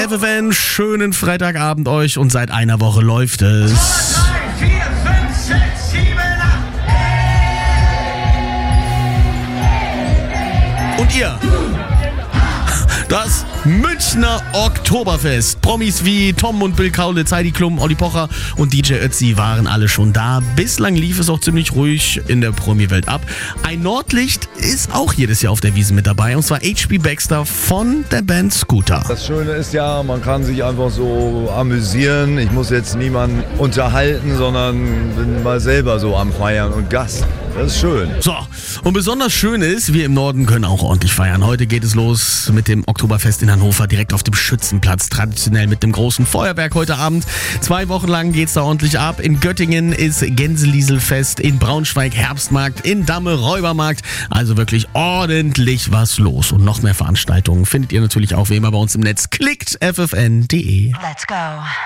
FFN, schönen Freitagabend euch und seit einer Woche läuft es. 3, 4, 5, 6, 7, 8. Und ihr? Das Münchner Oktoberfest. Promis wie Tom und Bill Kaulitz, Heidi Klum, Olli Pocher und DJ Ötzi waren alle schon da. Bislang lief es auch ziemlich ruhig in der Promi-Welt ab. Ein Nordlicht ist auch jedes Jahr auf der Wiesn mit dabei, und zwar HB Baxter von der Band Scooter. Das Schöne ist ja, man kann sich einfach so amüsieren. Ich muss jetzt niemanden unterhalten, sondern bin mal selber so am Feiern und Gast. Das ist schön. So, und besonders schön ist, wir im Norden können auch ordentlich feiern. Heute geht es los mit dem Oktoberfest in Hannover, direkt auf dem Schützenplatz, traditionell mit dem großen Feuerwerk heute Abend. 2 Wochen lang geht's da ordentlich ab. In Göttingen ist Gänselieselfest, in Braunschweig Herbstmarkt, in Damme Räubermarkt. Also wirklich ordentlich was los. Und noch mehr Veranstaltungen findet ihr natürlich auch wie immer bei uns im Netz. Klickt ffn.de. Let's go.